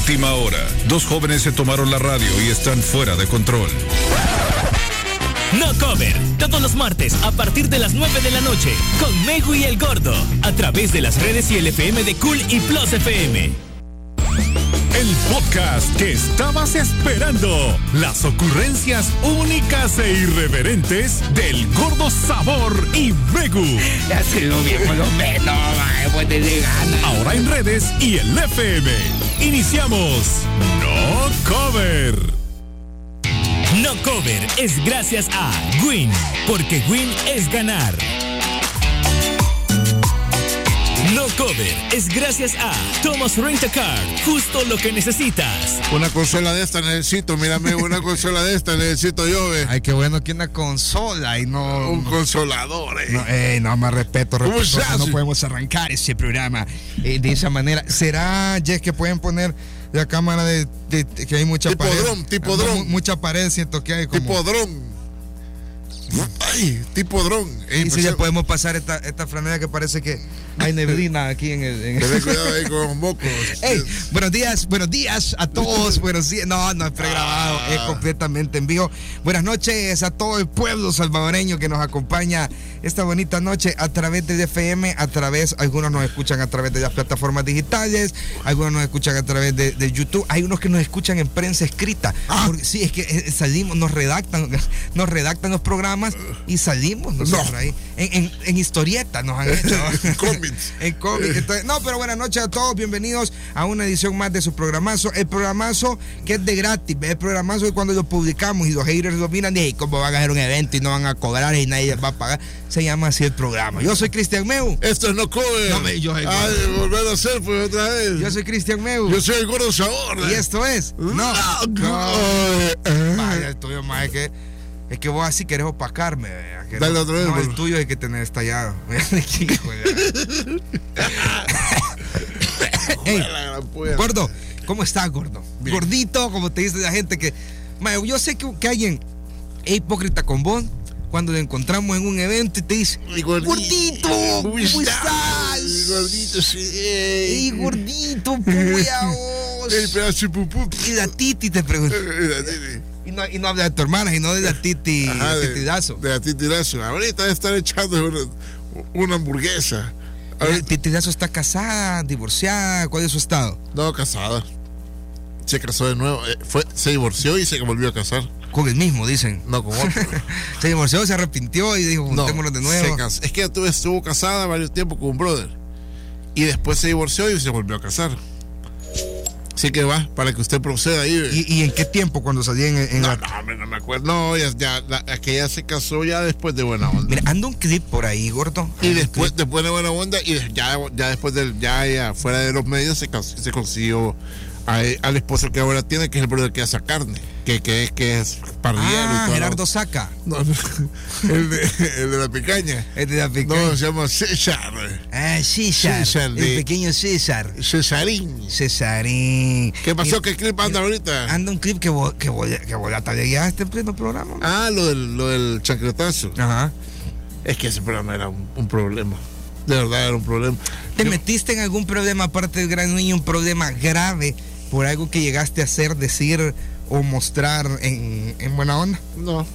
Última hora. 2 jóvenes se tomaron la radio y están fuera de control. No Cover, todos los martes a partir de las 9 de la noche, con Megu y El Gordo, a través de las redes y el FM de Cool y Plus FM. El podcast que estabas esperando. Las ocurrencias únicas e irreverentes del Gordo Sabor y Megu. Ya se lo vi por lo menos, pues te gana. Ahora en redes y el FM. Iniciamos No Cover. No Cover es gracias a Win, porque Win es ganar. No Cover es gracias a Thomas Rent a Car, justo lo que necesitas. Una consola de esta necesito, mírame, una consola de esta necesito yo, ve. Ay, qué bueno que una consola y no... Un consolador, No, más respeto, ¿Cómo estás? no podemos arrancar ese programa de esa manera. ¿Será, Jess, que pueden poner la cámara de que hay mucha tipo pared? Tipo dron. Mucha pared, siento que hay como... Tipo dron. Ay, tipo dron. Y si ya podemos pasar esta franela que parece que hay neblina aquí en el... Ten cuidado ahí con los mocos. Hey, buenos días a todos. Buenos días. No es pregrabado, es completamente en vivo. Buenas noches a todo el pueblo salvadoreño que nos acompaña esta bonita noche a través del FM, algunos nos escuchan a través de las plataformas digitales, algunos nos escuchan a través de YouTube, hay unos que nos escuchan en prensa escrita. Porque, sí, es que salimos, nos redactan los programas y salimos nosotros ahí. En historietas nos han hecho. En cómics. Entonces, pero buenas noches a todos, bienvenidos a una edición más de su programazo. El programazo que es de gratis, el programazo que cuando lo publicamos y los haters lo miran, dicen, ¿cómo van a hacer un evento y no van a cobrar y nadie les va a pagar? Se llama así el programa. Yo soy Cristian Meu. Esto es No Cover. Volver a hacer pues otra vez. Yo soy Cristian Meu. Yo soy el Gordo Sabor. Y esto es No Cover. Vaya, el tuyo más es que vos así querés opacarme. Dale otra vez. No, el tuyo hay que tener estallado. Hey, Gordo, ¿cómo estás, Gordo? Bien. Gordito, como te dice la gente que... yo sé que alguien es hipócrita con vos cuando le encontramos en un evento y te dice, gordito, ¿cómo estás? Gordito, sí. Ey, gordito, puya vos. El pedazo de pupú. Y la Titi te pregunta. Y no habla de tu hermana, sino de la Titi. Ajá, de Titidazo. De la Titidazo. Ahorita debe estar echando una hamburguesa. ¿Titidazo está casada, divorciada? ¿Cuál es su estado? No, casada. Se casó de nuevo. Se divorció y se volvió a casar. Con el mismo, dicen. No, con otro. Se divorció, se arrepintió y dijo, juntémonos de nuevo. Es que estuvo casada varios tiempos con un brother. Y después se divorció y se volvió a casar. Así que va, para que usted proceda ahí. ¿Y en qué tiempo cuando salí en no me acuerdo. No, aquella se casó ya después de Buena Onda. Mira, anda un clip por ahí, Gordo. Y después de Buena Onda, y ya después ya fuera de los medios se consiguió al esposo que ahora tiene, que es el brother que hace carne, que es parrillero y todo. Gerardo Saca. No, el de la picaña. El de la picaña. No, se llama César. César. El pequeño César. Cesarín. ¿Qué pasó? ¿Qué clip anda ahorita? Anda un clip que vos la talegueaste en pleno programa. Ah, lo del chancletazo. Ajá. Es que ese programa era un problema. De verdad era un problema. ¿Te metiste en algún problema, aparte del gran niño, un problema grave por algo que llegaste a hacer, decir o mostrar en Buena Onda? No.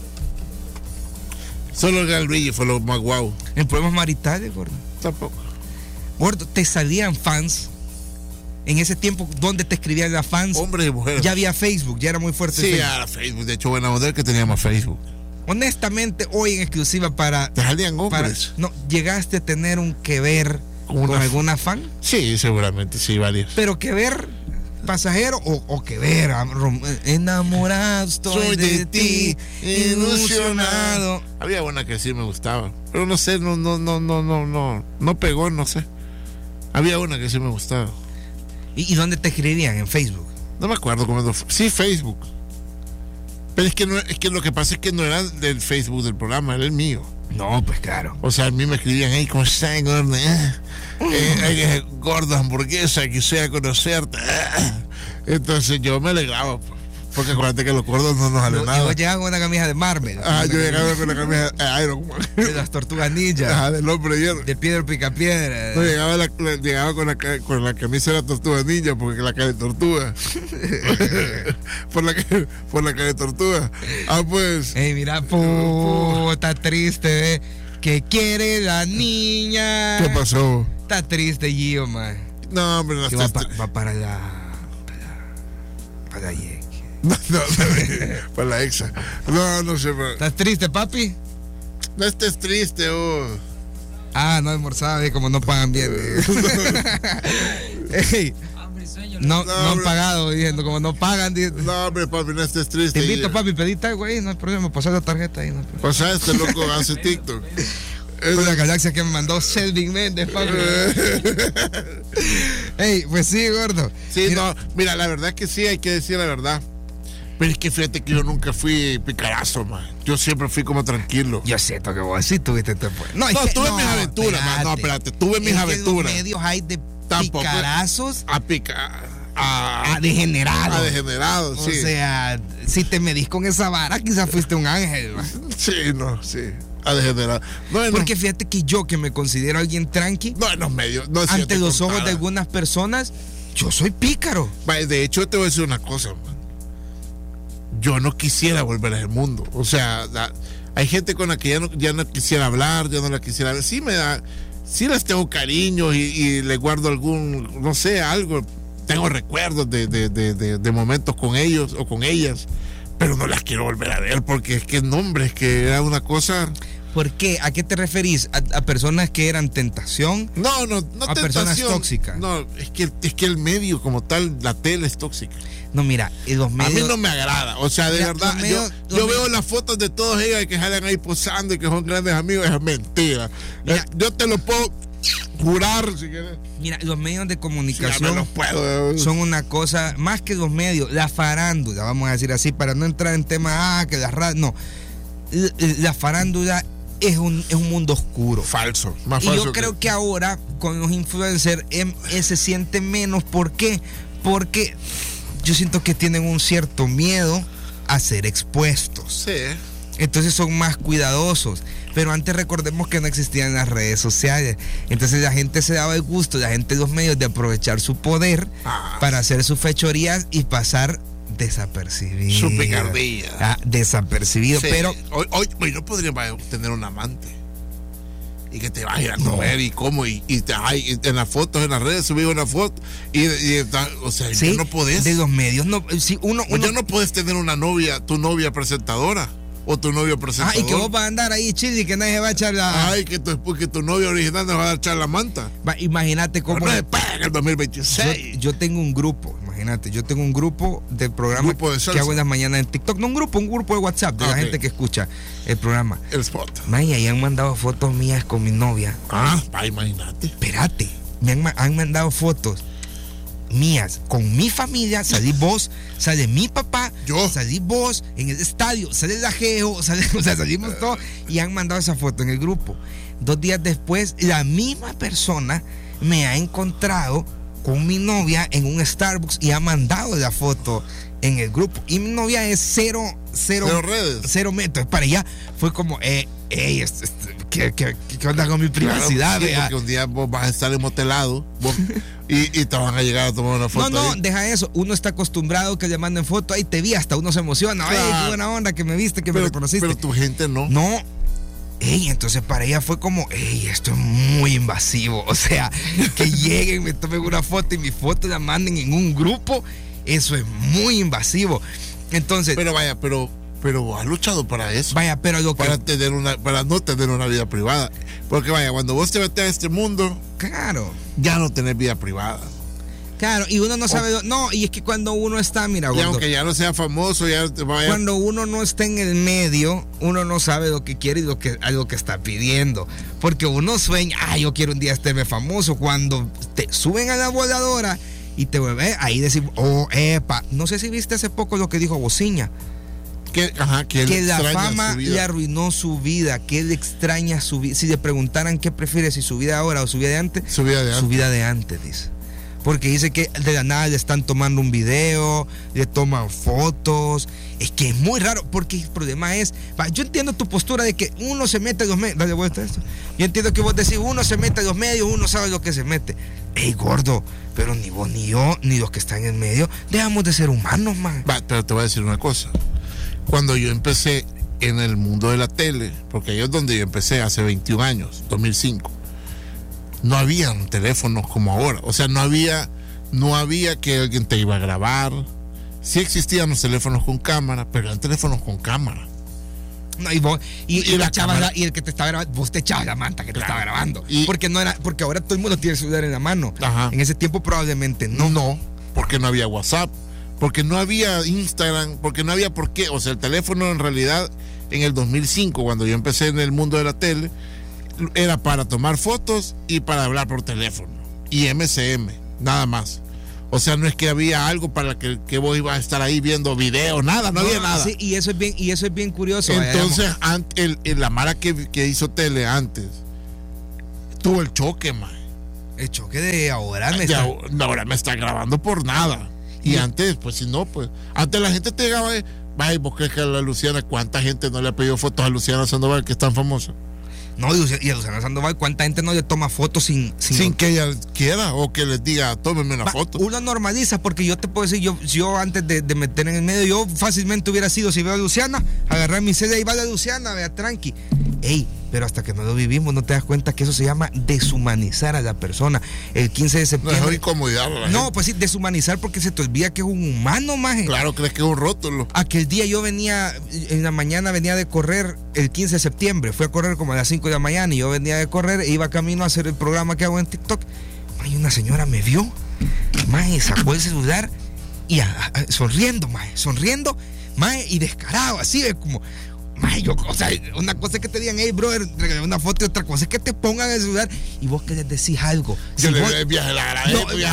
Solo el Galvillo fue lo más guau. ¿En problemas maritales, Gordo? Tampoco. Gordo, ¿te salían fans? En ese tiempo, ¿dónde te escribían las fans? Hombres y mujeres. Ya había Facebook, ya era muy fuerte. Sí, ya era Facebook. De hecho, Buena Onda que teníamos Facebook. Honestamente, hoy en exclusiva para... ¿Te salían hombres? No, ¿llegaste a tener un que ver con alguna fan? Sí, seguramente, sí, varios. ¿Pero que ver pasajero o que ver enamorado estoy de ti, ilusionado? Había una que sí me gustaba, pero no sé, no pegó, no sé. Había una que sí me gustaba. ¿Y dónde te escribían? ¿En Facebook? No me acuerdo cómo. Sí, Facebook. Pero es que lo que pasa es que no era del Facebook del programa, era el mío. No, pues claro. O sea, a mí me escribían, hey, ¿cómo estás, gordo? Gordo hamburguesa, quisiera conocerte. Entonces yo me alegraba. Porque acuérdate que los gordos no nos salen nada. Yo llegaba con una camisa de Marvel. Yo llegaba con la camisa de Iron Man. De las tortugas ninja. Ajá, del hombre hierro. De Piedra Picapiedra. No, llegaba con la camisa de la tortuga ninja, porque la cara de tortuga. por la cara de tortuga. Pues. Ey, mira, puta triste, ¿eh? ¿Qué quiere la niña? ¿Qué pasó? Está triste, Gio, man. No, hombre, no va estás para la Yeque. No, para la exa. No sé. ¿Estás triste, papi? No estés triste, no almorzaba, como no pagan bien. Ey, no han pagado, diciendo, como no pagan. No, hombre, papi, no estés triste. Te invito, papi, pediste algo ahí, no hay problema, pasar la tarjeta ahí. No pasa este loco, hace TikTok. Es la galaxia que me mandó Selvin Méndez, papi. Ey, pues sí, gordo. Sí, mira, la verdad que sí, hay que decir la verdad. Pero es que fíjate que yo nunca fui picarazo, man. Yo siempre fui como tranquilo. Yo siento que vos sí tuviste tiempo. Tuve mis aventuras, man. No, espérate, tuve mis aventuras. En los medios hay de picarazos a degenerados. A degenerados, sí. O sea, si te medís con esa vara, quizás fuiste un ángel, man. Sí. A degenerado. Porque fíjate que yo, que me considero alguien tranqui, en los medios, ante los ojos de algunas personas, yo soy pícaro. De hecho, te voy a decir una cosa, man. Yo no quisiera volver a ese mundo. O sea, hay gente con la que ya no quisiera hablar, ya no la quisiera ver. Sí les tengo cariño y les guardo algún, no sé, algo. Tengo recuerdos de momentos con ellos o con ellas, pero no las quiero volver a ver porque es que es que era una cosa. ¿Por qué? ¿A qué te referís? ¿A personas que eran tentación? No ¿A tentación. Personas tóxicas? No, es que el medio como tal, la tele es tóxica. No, mira, los medios... A mí no me agrada, o sea, de verdad, yo veo las fotos de todos ellos que salen ahí posando y que son grandes amigos, es mentira. Mira, yo te lo puedo jurar si quieres. Mira, los medios de comunicación puedo. Son una cosa, más que los medios, la farándula, vamos a decir así, para no entrar en temas, que la radio, no. La farándula es un mundo oscuro. Falso. Y yo creo que ahora con los influencers se siente menos. ¿Por qué? Porque yo siento que tienen un cierto miedo a ser expuestos. Sí. Entonces son más cuidadosos. Pero antes recordemos que no existían las redes sociales. Entonces la gente se daba el gusto, la gente de los medios, de aprovechar su poder para hacer sus fechorías y pasar desapercibido. Su picardía. Desapercibido, sí. Pero hoy no podría tener un amante y que te vaya a comer y cómo y en las fotos, en las redes subir una foto o sea, sí, no podés. De los medios, no, si uno ya no puedes tener tu novia presentadora. O tu novio presentador. Y que vos vas a andar ahí chile y que nadie va a echar la... que tu novio original nos va a echar la manta. Imagínate cómo... en el 2026. Yo tengo un grupo, imagínate, de programa que hago en las mañanas en TikTok. No un grupo de WhatsApp de la gente que escucha el programa. El spot. Y ahí han mandado fotos mías con mi novia. Imagínate. Espérate, me han mandado fotos mías con mi familia. Salí vos, sale mi papá, salí vos en el estadio, sale el ajeo, salimos todos y han mandado esa foto en el grupo. 2 días después, la misma persona me ha encontrado con mi novia en un Starbucks y ha mandado la foto en el grupo. Y mi novia es cero redes, 0 metros. Para ella fue como, ¿qué onda con mi privacidad? Claro, sí, porque un día vos vas a estar motelado y te van a llegar a tomar una foto. No, deja eso. Uno está acostumbrado que le manden foto. Ahí te vi, hasta uno se emociona. Claro. Qué buena onda que me viste, me reconociste. Pero tu gente no. No. Entonces para ella fue como, esto es muy invasivo. O sea, que lleguen, me tomen una foto y mi foto la manden en un grupo. Eso es muy invasivo. Entonces. Pero has luchado para eso. Pero para no tener una vida privada. Porque cuando vos te metes a este mundo, claro, ya no tenés vida privada. Claro, y uno no sabe. Y es que cuando uno está, mira, gordo, y aunque ya no sea famoso, cuando uno no está en el medio, uno no sabe lo que quiere y lo que está pidiendo. Porque uno sueña, yo quiero un día estarme famoso. Cuando te suben a la voladora y te vuelve, ahí decimos, no sé si viste hace poco lo que dijo Bociña. Que la fama le arruinó su vida, que él extraña su vida. Si le preguntaran qué prefiere, si su vida ahora o su vida de antes, su vida de antes, dice. Porque dice que de la nada le están tomando un video, le toman fotos. Es que es muy raro, porque el problema es, yo entiendo tu postura de que uno se mete a los medios. Dale vuelta a esto. Yo entiendo que vos decís, uno se mete a los medios, uno sabe lo que se mete. Ey, gordo, pero ni vos, ni yo, ni los que están en el medio, dejamos de ser humanos, man. Pero te voy a decir una cosa. Cuando yo empecé en el mundo de la tele, porque ahí es donde yo empecé hace 21 años, 2005, no habían teléfonos como ahora. O sea, no había que alguien te iba a grabar. Sí existían los teléfonos con cámara, pero eran teléfonos con cámara. No, y la chava, y el que te estaba grabando, vos te echabas la manta que te estaba grabando. Porque ahora todo el mundo tiene el celular en la mano. Ajá. En ese tiempo probablemente no. No, porque no había WhatsApp, porque no había Instagram, porque no había por qué. O sea, el teléfono en realidad, en el 2005, cuando yo empecé en el mundo de la tele, era para tomar fotos y para hablar por teléfono. Y MCM, nada más. O sea, no es que había algo para que vos ibas a estar ahí viendo videos, nada, no había nada. Sí, y eso es bien curioso. Entonces, la mara que hizo tele antes tuvo el choque, man. El choque de ahora ahora me está grabando por nada. Y antes, pues si no, pues antes la gente te llegaba, vaya, vos crees que a la Luciana, ¿cuánta gente no le ha pedido fotos a Luciana Sandoval, que es tan famosa? No, y a Luciana Sandoval, ¿cuánta gente no le toma fotos sin que ella quiera o que les diga, tómenme una foto? Uno normaliza, porque yo te puedo decir, yo antes de meter en el medio, yo fácilmente hubiera sido, si veo a Luciana, agarrar mi CD y va a Luciana, vea, tranqui. Ey, pero hasta que no lo vivimos, no te das cuenta que eso se llama deshumanizar a la persona. El 15 de septiembre. No, es incomodidad. No, pues sí, deshumanizar, porque se te olvida que es un humano, maje. Claro, crees que es un rótulo. Aquel día yo venía, en la mañana venía de correr el 15 de septiembre. Fui a correr como a las 5 de la mañana y yo venía de correr e iba camino a hacer el programa que hago en TikTok. Maje, una señora me vio, maje, sacó el celular y sonriendo, maje, y descarado, así de como. O sea, una cosa es que te digan, hey, brother, regálame una foto, y otra cosa es que te pongan el celular y vos que les decís algo. Yo le doy viaje la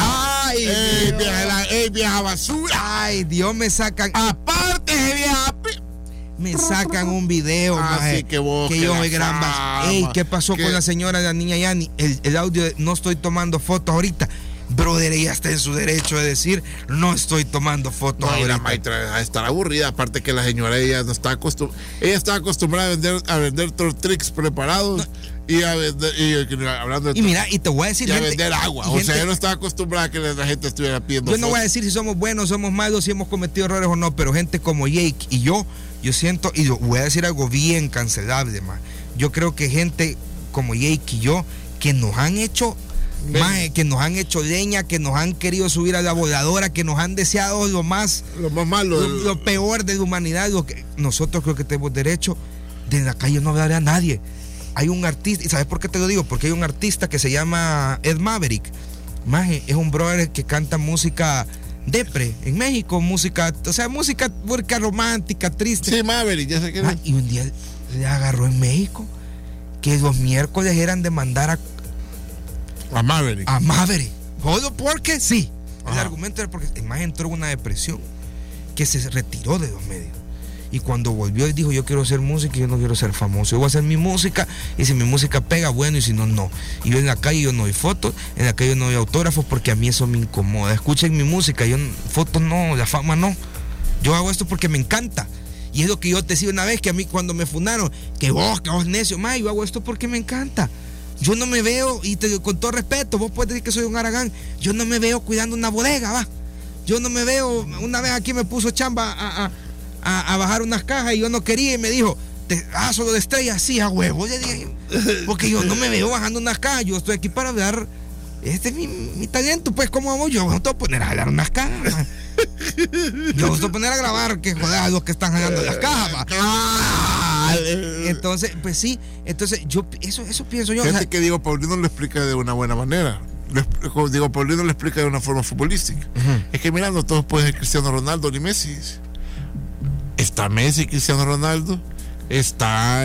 vieja basura. Ay, Dios, me sacan. Aparte de vieja. Me sacan un video, maje, que vos que yo soy gran basura. Ey, ¿qué pasó con la señora de la niña Yani? El audio de no estoy tomando fotos ahorita. Brother, ella está en su derecho de decir, no estoy tomando fotos. No, la maestra a estar aburrida, aparte que la señora ella no está acostumbrada a vender tricks preparados y a vender, hablando de y mira, y te voy a decir, y a vender agua. O sea, ella no está acostumbrada a que la gente estuviera pidiendo fotos. No voy a decir si somos buenos, somos malos, si hemos cometido errores o no, pero gente como Jake y yo siento, y voy a decir algo bien cancelable, man. Yo creo que gente como Jake y yo, que nos han hecho que nos han hecho leña, que nos han querido subir a la voladora, que nos han deseado lo más malo, lo peor de la humanidad. Nosotros creo que tenemos derecho de en la calle no hablar a nadie. Hay un artista, ¿y sabes por qué te lo digo? Porque hay un artista que se llama Ed Maverick. Maje, es un brother que canta música depre en México, música romántica, triste. Sí, Maverick, ya sé que y un día le agarró en México que los miércoles eran de mandar a Maverick. ¿Todo porque sí? Ajá. El argumento era porque el maje entró en una depresión que se retiró de los medios. Y cuando volvió, él dijo, yo quiero hacer música y yo no quiero ser famoso. Yo voy a hacer mi música y si mi música pega, bueno, y si no, no. Y yo en la calle yo no doy fotos, en la calle yo no doy autógrafos porque a mí eso me incomoda. Escuchen mi música, yo fotos no, la fama no. Yo hago esto porque me encanta. Y es lo que yo te decía una vez, que a mí cuando me fundaron, que vos necio, maje, yo hago esto porque me encanta. Yo no me veo, y con todo respeto, vos puedes decir que soy un haragán, yo no me veo cuidando una bodega, va. Yo no me veo, una vez aquí me puso chamba a bajar unas cajas y yo no quería y me dijo, solo de estrellas, sí, a huevo. Le dije, porque yo no me veo bajando unas cajas, yo estoy aquí para hablar, este es mi talento, pues, ¿cómo hago yo? No te voy a poner a jalar unas cajas, man. Yo voy a poner a grabar que joder a los que están jalando las cajas, Entonces, pues sí, yo eso pienso yo. Gente que Diego Paulino lo explica de una buena manera. Diego Paulino lo explica de una forma futbolística. Es que mirando, todos pueden ser Cristiano Ronaldo ni Messi. Está Messi, Cristiano Ronaldo, está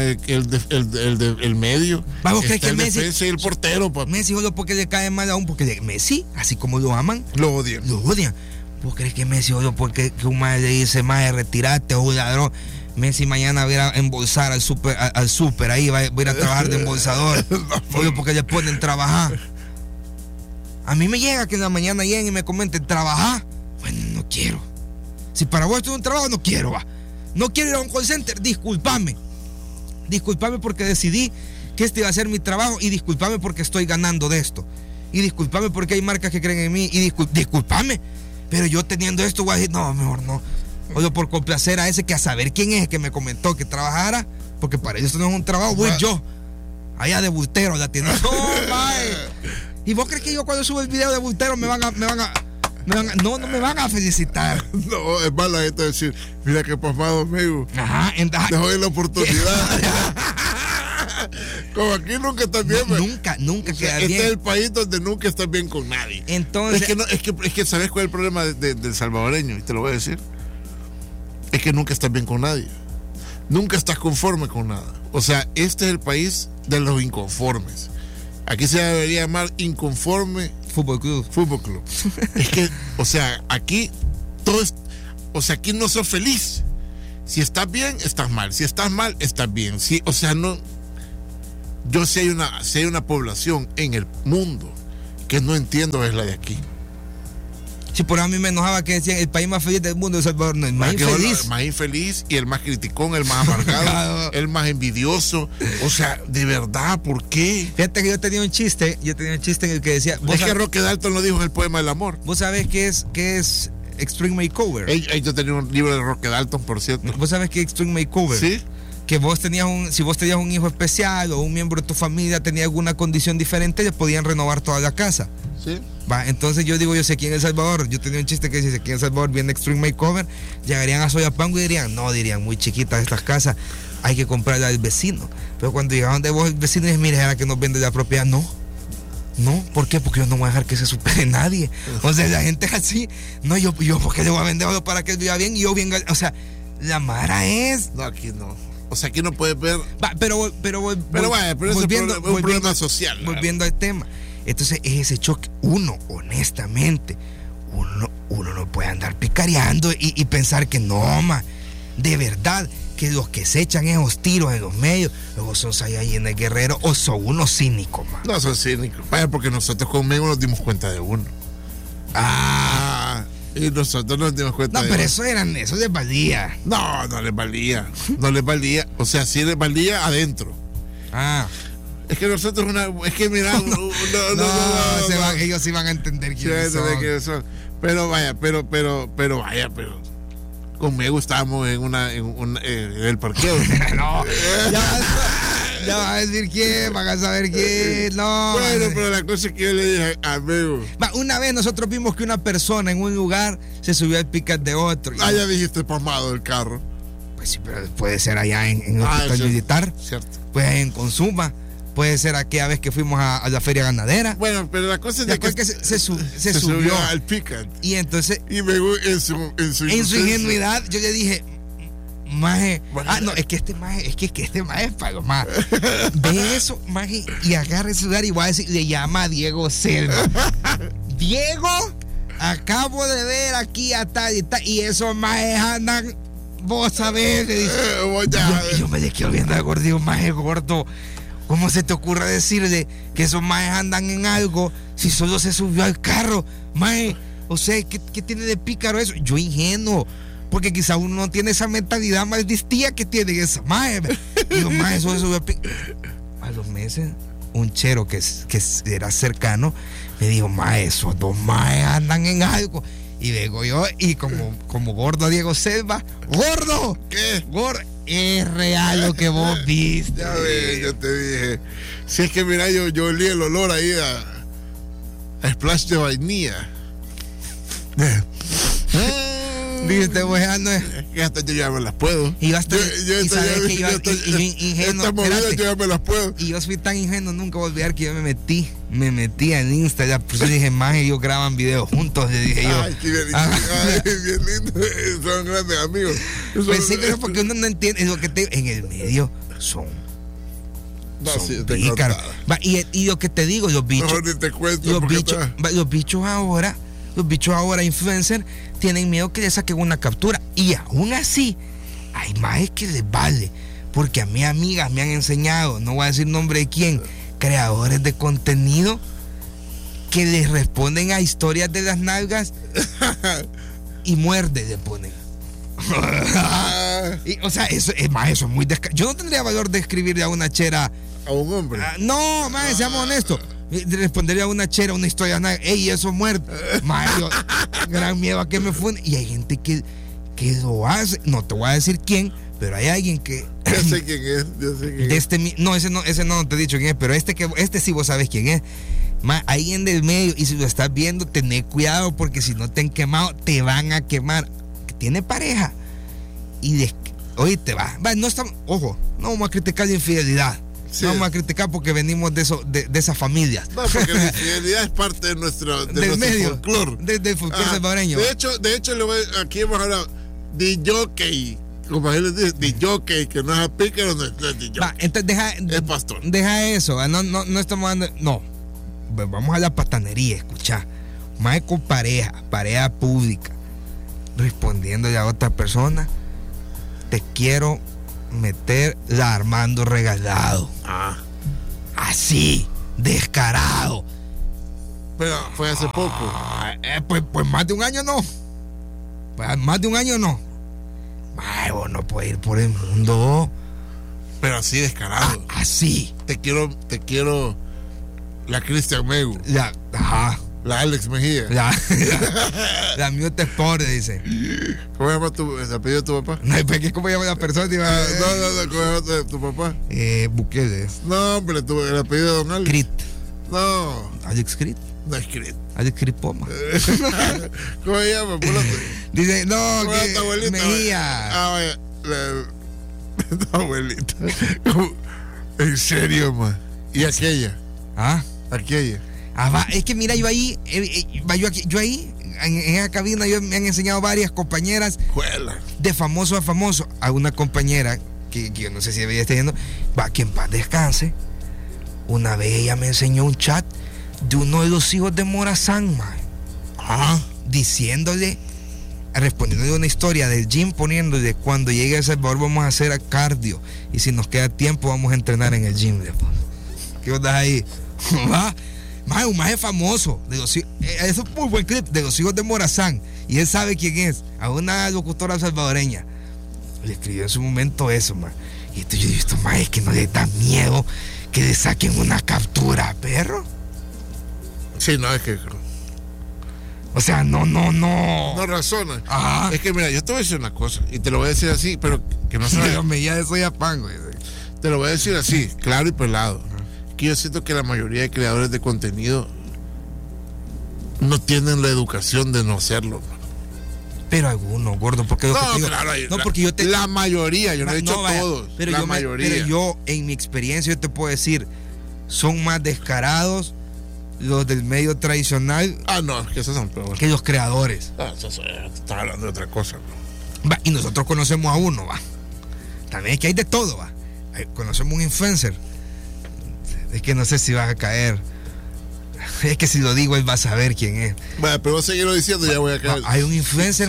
el medio. Vamos, está que el Messi defensa y el portero, papá. Messi solo porque le cae mal aún, porque Messi, así como lo aman, lo odian. ¿Vos crees que Messi solo porque un madre le dice, madre, retirate, o ladrón? Messi mañana va a ir a embolsar al super, ahí va a ir a trabajar de embolsador. Solo porque le ponen trabajar. A mí me llega que en la mañana lleguen y me comenten, ¿trabajá? Bueno, no quiero. Si para vos esto es un trabajo, no quiero, va. No quiero ir a un call center, discúlpame. Discúlpame porque decidí que este iba a ser mi trabajo y discúlpame porque estoy ganando de esto. Y discúlpame porque hay marcas que creen en mí y discúlpame. Pero yo teniendo esto voy a decir, no, mejor no. O por complacer a ese que a saber quién es que me comentó que trabajara, porque para ellos esto no es un trabajo, voy yo. Allá de bultero la tienda. No, mae. ¿Y vos crees que yo cuando subo el video de bultero no me van a felicitar? No, es malo esto decir, mira qué pasmado, amigo. Ajá, dejó de la oportunidad. Como aquí nunca estás bien, nunca queda bien. Este es el país donde nunca estás bien con nadie. Entonces, es que ¿sabes cuál es el problema del salvadoreño? Y te lo voy a decir. Es que nunca estás bien con nadie. Nunca estás conforme con nada. O sea, este es el país de los inconformes. Aquí se debería llamar Inconforme Fútbol Club. Es que, o sea, aquí todo es, o sea, aquí no sos feliz. Si estás bien, estás mal. Si estás mal, estás bien. Sí, o sea, no. Yo si hay una población en el mundo que no entiendo es la de aquí. Sí, por eso a mí me enojaba que decían el país más feliz del mundo es El Salvador. No, el más infeliz. El más infeliz y el más criticón, el más amargado, el más envidioso. O sea, de verdad, ¿por qué? Fíjate que yo tenía un chiste en el que decía... Es que Roque Dalton lo dijo en el poema del amor. ¿Vos sabés qué es Extreme Makeover? Yo tenía un libro de Roque Dalton, por cierto. ¿Vos sabés qué es Extreme Makeover? Sí. Que si vos tenías un hijo especial o un miembro de tu familia tenía alguna condición diferente, le podían renovar toda la casa. Sí. Va, entonces yo sé aquí en El Salvador, yo tenía un chiste que dice, aquí en El Salvador viene Extreme Makeover, llegarían a Soyapango y dirían, muy chiquitas estas casas, hay que comprarla al vecino. Pero cuando llegaban de vos el vecino dice, mire, era que nos vende la propiedad. No, ¿por qué? Porque yo no voy a dejar que se supere nadie. O sea, la gente es así, no, yo porque le voy a vender algo para que él viva bien y yo venga, o sea, la mara es... No, aquí no. O sea, aquí no puedes ver... Pero eso es un problema social. Volviendo al tema. Entonces, ese choque, honestamente, uno no puede andar picareando y pensar que de verdad, que los que se echan esos tiros en los medios, luego son Saiyajines guerreros o son unos cínicos, man. No son cínicos, vaya, porque nosotros conmigo nos dimos cuenta de uno. Y nosotros nos dimos cuenta de uno. No, pero eso les valía. No les valía. No les valía. O sea, sí les valía adentro. Es que nosotros mira, ellos sí van a entender quiénes son. Pero conmigo estábamos en el parqueo. No, ya vas a decir quién, van a saber quién. No. Bueno, pero la cosa es que yo le dije, amigo. Una vez nosotros vimos que una persona en un lugar se subió al pick-up de otro. Ya dijiste pasmado del carro. Pues sí, pero puede ser allá en el hospital militar. Cierto. Pues en Consuma. Puede ser aquella vez que fuimos a la feria ganadera. Bueno, pero la cosa es de que se subió al pick-up. Y entonces, y me en su ingenuidad, yo le dije, maje, es que este maje es pago, maje. Ve eso, maje, y agarra el celular y voy a decir, le llama a Diego Selva. Diego, acabo de ver aquí a tal y tal, y esos majes andan, vos sabés, le dice. Yo me le quiero viendo al gordo, digo, maje gordo. ¿Cómo se te ocurre decirle que esos maes andan en algo si solo se subió al carro? Mae, o sea, ¿qué tiene de pícaro eso? Yo ingenuo, porque quizá uno no tiene esa mentalidad maldistía que tiene esa mae. Y los maes solo se subió al pícaro. A los meses, un chero que era cercano me dijo, mae, esos dos maes andan en algo. Y vengo yo y como gordo Diego Selva, ¡gordo! ¿Qué? Gordo. Es real lo que vos viste. Ya ves, yo te dije. Si es que mira, yo olí el olor ahí a splash de vainilla. Viste, pues ya no es. Que hasta yo ya me las puedo. Y sabes que yo ingenuo. Estas movidas yo ya me las puedo. Y yo fui tan ingenuo, nunca voy a olvidar que yo me metí en Instagram. Pues yo dije, más ellos graban videos juntos, le dije yo. Ay, qué bien lindo. Son grandes amigos. Pues sí, pero porque uno no entiende, es lo que te en el medio son pícaros. Y lo que te digo, los bichos. Mejor ni te cuento. Los bichos ahora, influencers, tienen miedo que le saquen una captura. Y aún así, hay más que les vale. Porque a mis amigas me han enseñado, no voy a decir nombre de quién, creadores de contenido que les responden a historias de las nalgas y muerde, le ponen. Y, o sea, eso es muy yo no tendría valor de escribirle a una chera a un hombre. No, más, seamos honestos. Respondería a una chera una historia, ey, eso es muerto. Yo, gran miedo a que me funde. Y hay gente que lo hace. No te voy a decir quién, pero hay alguien que. Yo sé quién es. No, ese no te he dicho quién es, pero este sí vos sabes quién es. Ahí en el medio, y si lo estás viendo, tené cuidado, porque si no te han quemado, te van a quemar. Tiene pareja. Y oíste, no estamos. Ojo, no vamos a criticar la infidelidad. Sí. No vamos a criticar porque venimos de esas familias. No, porque la infidelidad es parte de nuestro folclore. Del folclore salvadoreño. De hecho, aquí hemos hablado de jockey. Como él dice, de jockey, que no es pícaro, no es de jockey. Entonces es pastor. Deja eso. No estamos dando. No. Vamos a la patanería, escuchá. Más con pareja pública, respondiéndole a otra persona, te quiero meter la Armando regalado. Así, descarado. Pero fue hace poco. Pues más de un año no. Más de un año no. Vos no puedes ir por el mundo. Pero así descarado. Así. Te quiero. La Cristian Megu. Ajá. La Alex Mejía. La Mute Sport, dice. ¿Cómo se llama el apellido de tu papá? No, ¿cómo se llama la persona? No, ¿cómo se llama tu papá? Bukele. No, hombre, el apellido de Don Alex. Crit. No. Alex Crit. No es Crit. Alex Crit Poma. ¿Cómo se llama? Dice, no, que abuelita, Mejía. Vaya. Tu abuelita. En serio, man. ¿Y aquella? Aquella. Es que mira, yo ahí, en esa cabina, me han enseñado varias compañeras. Juela. De famoso a famoso. A una compañera, que yo no sé si ella está yendo, que en paz descanse. Una vez ella me enseñó un chat de uno de los hijos de Morazán, diciéndole, respondiéndole una historia del gym, poniéndole, cuando llegue a El Salvador vamos a hacer cardio, y si nos queda tiempo vamos a entrenar en el gym. ¿Qué onda ahí? Un maje famoso de eso es un muy buen clip, de los hijos de Morazán, y él sabe quién es, a una locutora salvadoreña. Le escribió en su momento eso, y entonces yo digo, es que no le da miedo que le saquen una captura, perro. Sí, no, es que o sea, no razona. Ajá. Es que mira, yo te voy a decir una cosa, y te lo voy a decir así, pero que no se me ya de soy afán, güey. Te lo voy a decir así, claro y pelado. Que yo siento que la mayoría de creadores de contenido no tienen la educación de no hacerlo. Pero algunos, gordo, porque la mayoría, yo no he dicho todos, pero la mayoría. Pero yo, en mi experiencia, yo te puedo decir, son más descarados los del medio tradicional. No, es que esos son peores que los creadores. Estás hablando de otra cosa. Y nosotros conocemos a uno, también es que hay de todo, conocemos un influencer. Es que no sé si vas a caer. Es que si lo digo, él va a saber quién es. Bueno, pero vos seguirlo diciendo, ya voy a caer. Hay un influencer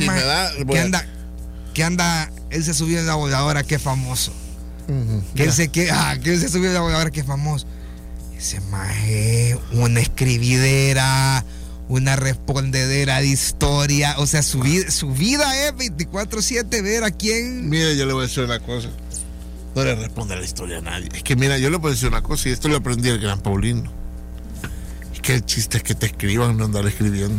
que anda. Él se subió en la voladora, que es famoso. Que él se subió en la voladora, que es famoso. Ese maje, una escribidera, una respondedera de historia. O sea, su vida es 24/7, ver a quién. Mire, yo le voy a decir una cosa. No le responde a la historia a nadie. Es que mira, yo le puedo decir una cosa, y esto lo aprendí al gran Paulino. Es que el chiste es que te escriban, no andar escribiendo.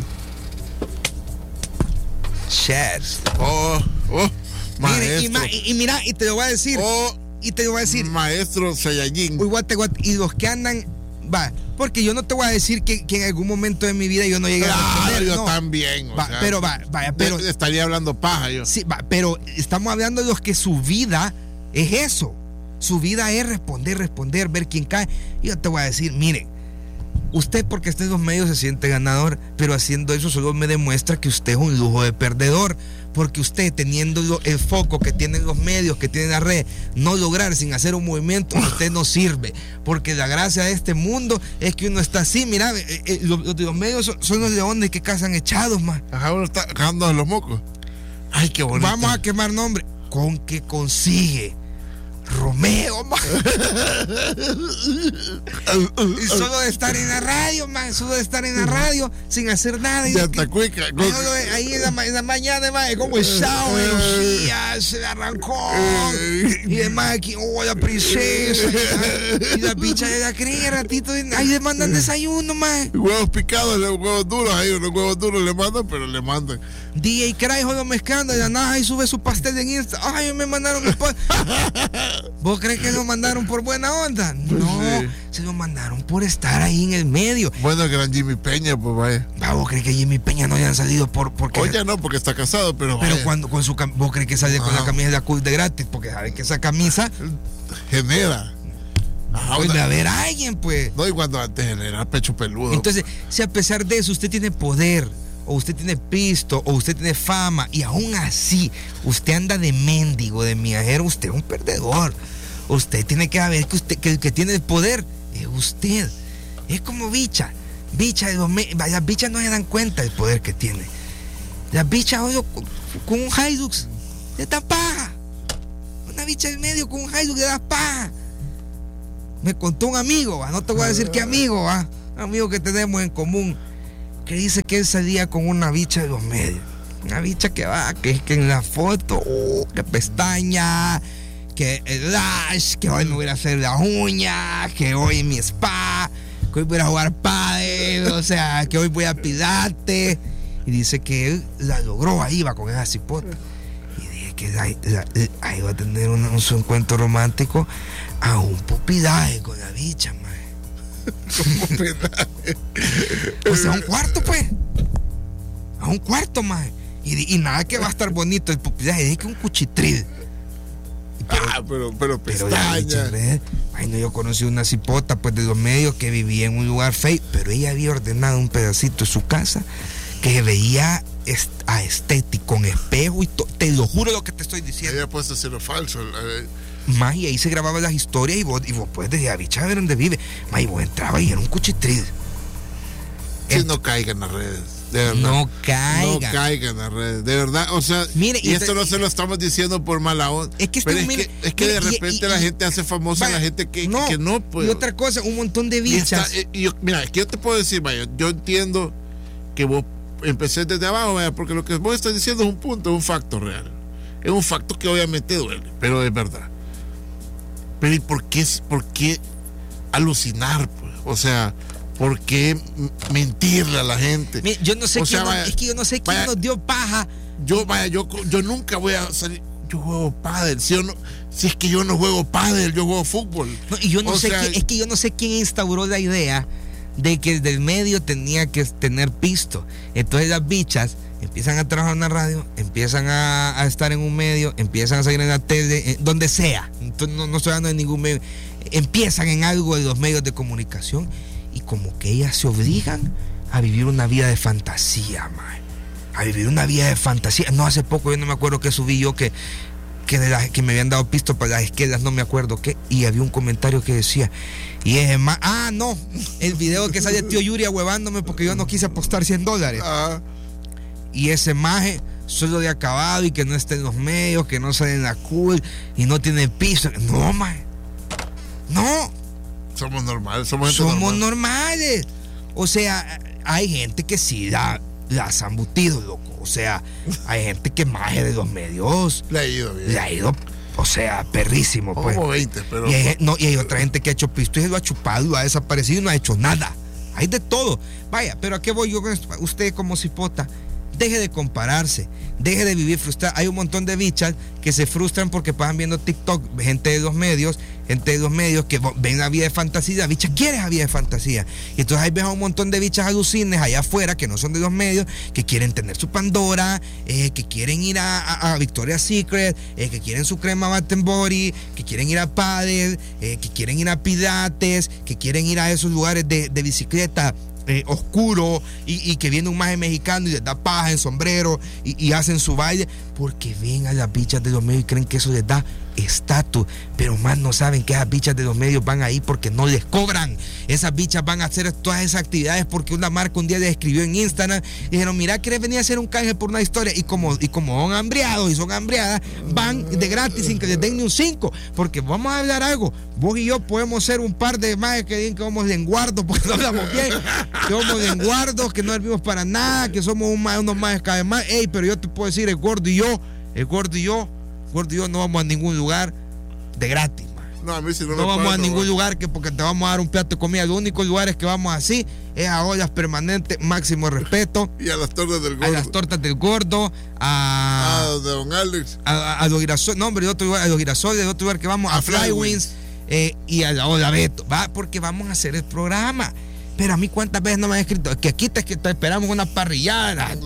Chat. Maestro. Y mira, y te lo voy a decir. Maestro Saiyajin. Y los que andan, porque yo no te voy a decir que en algún momento de mi vida yo no llegué a responder. Yo también. Pero estaría hablando paja yo. Sí, pero estamos hablando de los que su vida es eso. Su vida es responder, ver quién cae. Y yo te voy a decir, miren, usted porque está en los medios se siente ganador, pero haciendo eso solo me demuestra que usted es un lujo de perdedor, porque usted, teniendo el foco que tienen los medios, que tiene la red, no lograr sin hacer un movimiento, usted no sirve, porque la gracia de este mundo es que uno está así. Mira, los medios son los leones que cazan echados, uno está cagando los mocos. Ay, qué bonito. Vamos a quemar nombre. ¿Con qué consigue Romeo, man. Y solo de estar en la radio, man. Solo de estar en la radio sin hacer nada. Ya está cuica. Ahí en la mañana, man, como echado, se le arrancó. Y demás aquí, la princesa. Y la bicha de la creen ratito. Ahí le mandan desayuno, man. Huevos picados, huevos duros. Ahí los huevos duros le mandan, pero le mandan. DJ Cry, jodo mezclando. Y la nada, y sube su pastel en Insta. Ay, me mandaron mi pastel. ¿Vos crees que lo mandaron por buena onda? No, sí. Se lo mandaron por estar ahí en el medio. Bueno, el gran Jimmy Peña, pues vaya. ¿Vos crees que Jimmy Peña no hayan salido porque? Oye, no, porque está casado, pero vaya. Cuando con su ¿vos crees que sale con la camisa de la Cool de gratis? Porque sabes que esa camisa genera. Pues de haber alguien, pues. No, y cuando antes genera pecho peludo. Entonces, si a pesar de eso usted tiene poder, o usted tiene pisto, o usted tiene fama, y aún así usted anda de mendigo, de miajero, usted es un perdedor. Usted tiene que saber que el que tiene el poder es usted. Es como bicha. Las bichas no se dan cuenta del poder que tiene. Las bichas, oye, con un Hilux le da paja. Una bicha en medio con un Hilux le da paja. Me contó un amigo, no te voy a decir qué amigo, un amigo que tenemos en común, que dice que él salía con una bicha de los medios. Una bicha que que en la foto, que pestaña, que el lash, que hoy me voy a hacer las uñas, que hoy en mi spa, que hoy voy a jugar pádel, o sea, que hoy voy a pilates. Y dice que él la logró, ahí va con esa cipota. Y dije que ahí va a tener un encuentro romántico a un pupidaje con la bicha, man. O sea, a un cuarto, pues. A un cuarto, man. Y nada que va a estar bonito el pupidaje, es que un cuchitril. Pero pestaña. Ay, no, yo conocí una cipota, pues, de los medios que vivía en un lugar feo, pero ella había ordenado un pedacito de su casa que se veía estético, con espejo y todo. Te lo juro lo que te estoy diciendo. Ella puede hacer lo falso. Más, y ahí se grababan las historias y vos pues desde la bicha a ver dónde vive. Más, y vos entrabas y era un cuchitril. Que no caigan las redes. De verdad. No caigan. No caigan en las redes. De verdad, o sea, mire, y esto no se lo estamos diciendo por mala onda. Es que, es que de repente la gente hace famosa a la gente que no puede. Y otra cosa, un montón de bichas. Mira, es que yo te puedo decir, vaya, yo entiendo que vos empecé desde abajo, vaya, porque lo que vos estás diciendo es un punto, es un facto real. Es un facto que obviamente duele, pero es verdad. Pero ¿y por qué alucinar, pues? O sea, ¿por qué mentirle a la gente? Mira, yo no sé es que yo no sé quién nos dio paja. Yo nunca voy a salir. Yo juego pádel. Si es que yo no juego pádel, yo juego fútbol. No, y yo no sé es que yo no sé quién instauró la idea de que del medio tenía que tener pisto. Entonces las bichas empiezan a trabajar en la radio, empiezan a estar en un medio, empiezan a salir en la tele, donde sea. Entonces, no estoy hablando de ningún medio. Empiezan en algo de los medios de comunicación y como que ellas se obligan a vivir una vida de fantasía, man. A vivir una vida de fantasía. No, hace poco yo no me acuerdo que subí yo que me habían dado pisto para las izquierdas, no me acuerdo qué, y había un comentario que decía, y es más, no, el video que sale tío Yuri ahuevándome porque yo no quise apostar $100. Y ese maje solo de acabado y que no esté en los medios, que no sale en la cool y no tiene piso. No, maje. No. Somos normales, somos normales. O sea, hay gente que sí las han butido, loco. O sea, hay gente que maje de los medios. Le ha ido bien. Le ha ido, o sea, perrísimo, pues. Como 20, pero. Y hay otra gente que ha hecho pisto y se lo ha chupado, lo ha desaparecido y no ha hecho nada. Hay de todo. Vaya, pero ¿a qué voy yo con esto? Usted como cipota, deje de compararse, deje de vivir frustrado. Hay un montón de bichas que se frustran porque pasan viendo TikTok, gente de los medios que ven la vida de fantasía. La bicha quiere la vida de fantasía. Y entonces ahí ves a un montón de bichas alucines allá afuera que no son de los medios, que quieren tener su Pandora, que quieren ir a Victoria's Secret, que quieren su crema Bath and Body, que quieren ir a pádel, que quieren ir a pilates, que quieren ir a esos lugares de bicicleta oscuro y que viene un maje mexicano y les da paja en sombrero y hacen su baile porque ven a las bichas de los medios y creen que eso les da estatus, pero más no saben que esas bichas de los medios van ahí porque no les cobran. Esas bichas van a hacer todas esas actividades porque una marca un día les escribió en Instagram y dijeron, mira, ¿querés venir a hacer un canje por una historia? Y como son hambriados y son hambriadas, van de gratis sin que les den ni un 5, porque vamos a hablar algo, vos y yo podemos ser un par de más que digan que somos lenguardos porque no hablamos bien, que somos lenguardos, que no servimos para nada, que somos unos más cada vez más. Ey, pero yo te puedo decir, el gordo y yo no vamos a ningún lugar de gratis. No, a mí sí no vamos a ningún lugar que porque te vamos a dar un plato de comida. Los únicos lugares que vamos así es a ollas permanentes, máximo respeto. Y a las tortas del gordo. A las tortas del gordo, a de Don Alex. A los girasoles, no, hombre, de otro lugar, a los girasoles, de otro lugar que vamos, a Flywinds, y a la Ola Beto, va, porque vamos a hacer el programa. Pero a mí cuántas veces no me han escrito que aquí te esperamos una parrillada.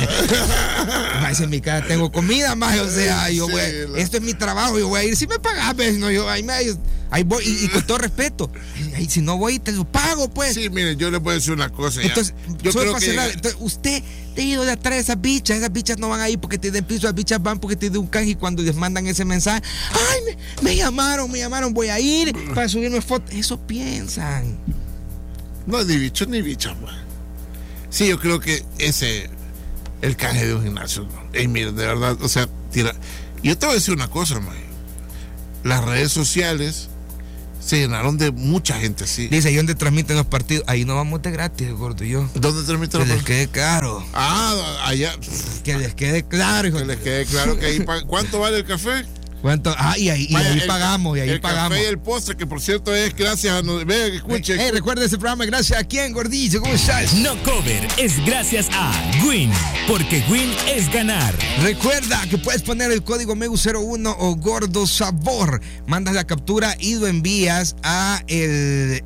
Más en mi casa tengo comida, más, o sea, yo voy, esto es mi trabajo, yo voy a ir, si me pagas, pues, no, yo ahí voy, y con todo respeto, y si no voy te lo pago, pues. Sí, mire, yo le voy a decir una cosa. Entonces, yo creo que entonces, usted te ha ido de atrás de esas bichas no van ahí porque tienen piso, las bichas van porque tienen un canje y cuando les mandan ese mensaje, ay, me llamaron, voy a ir para subirme fotos, eso piensan. No, ni bichos ni bichas, man. Sí, yo creo que el canje de un gimnasio, ¿no? Ey, mire, de verdad, o sea, yo te voy a decir una cosa, man. Las redes sociales se llenaron de mucha gente así. Dice, ¿y dónde transmiten los partidos? Ahí no vamos de gratis, gordo y yo. ¿Dónde transmiten los partidos? Que les quede claro. Allá. Que les quede claro, hijo. Que les quede claro que ahí ¿cuánto vale el café? ¿Cuánto? Y ahí pagamos, el café y el postre, que por cierto es gracias a... Vean, escuchen. Recuerda ese programa, gracias a quién, gordillo, ¿cómo estás? No Cover es gracias a Win, porque Win es ganar. Recuerda que puedes poner el código MEGU01 o Gordo Sabor. Mandas la captura y lo envías a el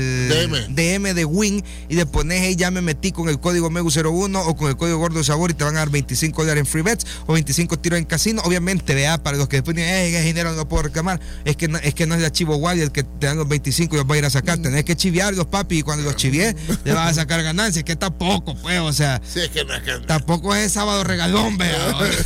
DM de Win y le pones, ya me metí con el código MEGU01 o con el código Gordo Sabor y te van a dar $25 en free bets o 25 tiros en casino. Obviamente, vea, para los que después ese dinero no puedo reclamar, es que no es la Chivo Guay el que te dan los 25 y los va a ir a sacar, tenés que chiviarlos, papi, y cuando los chivies le vas a sacar ganancias, que tampoco, pues, o sea, sí, es que no es que tampoco es sábado regalón, vea.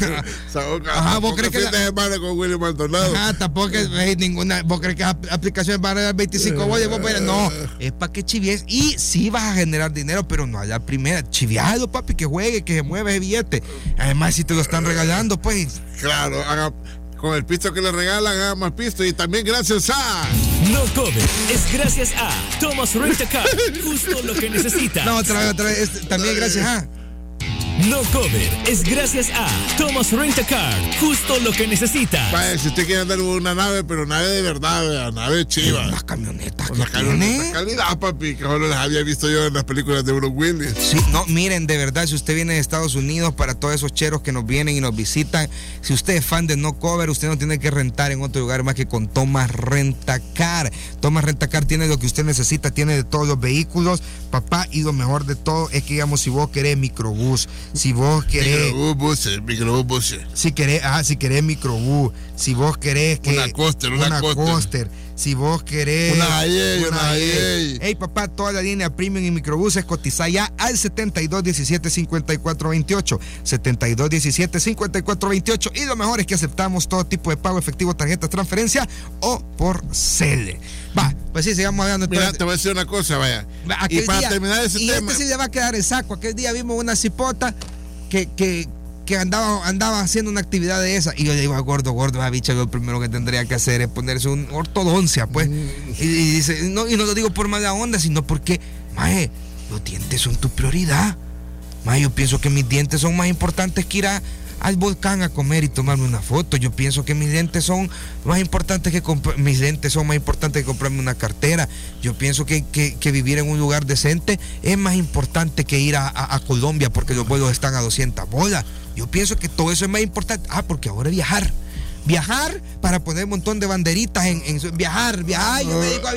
Ajá, vos crees que fin de semana con Willy Maldonado. Ajá, tampoco es ninguna, vos crees que aplicaciones van a dar 25 bolas, no, es para que chivies y sí vas a generar dinero, pero no a la primera, chivialo, papi, que juegue, que se mueva ese billete, además si te lo están regalando, pues. Claro, con el pisto que le regalan, haga más pisto. Y también gracias a... No Cover es gracias a Thomas Rent a Car, justo lo que necesita. No, otra vez, también gracias a... No Cover es gracias a Thomas Rent a Car, justo lo que necesita. Vaya, si usted quiere andar una nave, pero nave de verdad, nave chiva. Las camionetas que tiene calidad, papi, que solo las había visto yo en las películas de Bruce Willis. Sí, no, miren, de verdad, si usted viene de Estados Unidos, para todos esos cheros que nos vienen y nos visitan, si usted es fan de No Cover, usted no tiene que rentar en otro lugar más que con Thomas Rent a Car. Thomas Rent a Car tiene lo que usted necesita, tiene de todos los vehículos, papá, y lo mejor de todo es que, digamos, si vos querés microbús, si vos querés microbús, si querés microbús, si vos querés que una coaster, si vos querés una Hayey. Hey, papá, toda la línea premium y microbuses cotiza ya al 7217-5428 7217-5428 y lo mejor es que aceptamos todo tipo de pago efectivo, tarjeta, transferencia o por Cele. Va, pues sí, sigamos hablando. Mira, te voy a decir una cosa, vaya. Y para terminar ese tema. Sí le va a quedar el saco. Aquel día vimos una cipota que andaba haciendo una actividad de esa. Y yo le digo a gordo, esa bicha, lo primero que tendría que hacer es ponerse una ortodoncia, pues. Y dice, y no lo digo por mala onda, sino porque, maje, los dientes son tu prioridad. Maje, yo pienso que mis dientes son más importantes que ir al volcán a comer y tomarme una foto. Yo pienso que mis lentes son más importantes que comprarme una cartera. Yo pienso que vivir en un lugar decente es más importante que ir a Colombia porque los vuelos están a 200 bolas. Yo pienso que todo eso es más importante. Porque ahora viajar para poner un montón de banderitas en viajar, yo me dedico a